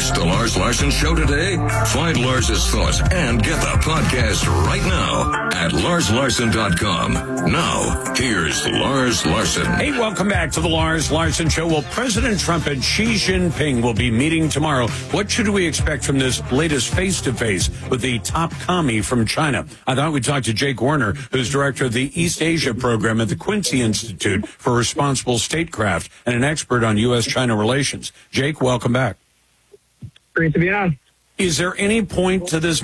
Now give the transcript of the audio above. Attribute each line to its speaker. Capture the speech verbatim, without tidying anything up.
Speaker 1: Missed the Lars Larson Show today? Find Lars's thoughts and get the podcast right now at lars larson dot com. Now, here's Lars Larson.
Speaker 2: Hey, welcome back to the Lars Larson Show. Well, President Trump and Xi Jinping will be meeting tomorrow. What should we expect from this latest face-to-face with the top commie from China? I thought we'd talk to Jake Warner, who's director of the East Asia program at the Quincy Institute for Responsible Statecraft and an expert on U S China relations. Jake, welcome back.
Speaker 3: Great to be on.
Speaker 2: Is there any point to this